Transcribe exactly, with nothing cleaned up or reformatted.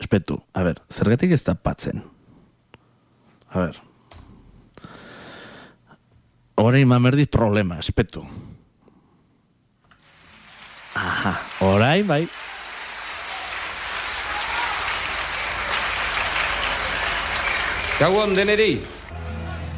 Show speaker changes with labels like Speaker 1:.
Speaker 1: espetu. A ber, zergatik ez da patzen? A ber. Horein mamerdit problema, espetu. Aha, orain bai.
Speaker 2: Gauan deneri.